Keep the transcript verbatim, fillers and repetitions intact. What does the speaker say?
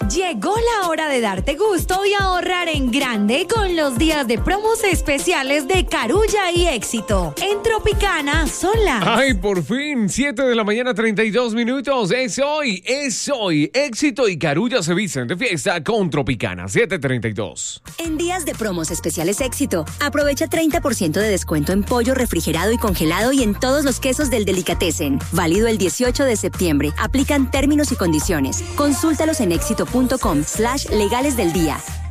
Llegó la hora de darte gusto y ahorrar en grande con los días de promos especiales de Carulla y Éxito. En Tropicana son las... ¡Ay, por fin! siete de la mañana, treinta y dos minutos. Es hoy, es hoy. Éxito y Carulla se visten de fiesta con Tropicana. siete treinta y dos. En días de promos especiales Éxito, aprovecha treinta por ciento de descuento en pollo refrigerado y congelado y en todos los quesos del Delicatessen. Válido el dieciocho de septiembre. Aplican términos y condiciones. Consúltalos en éxito punto com slash legales del día.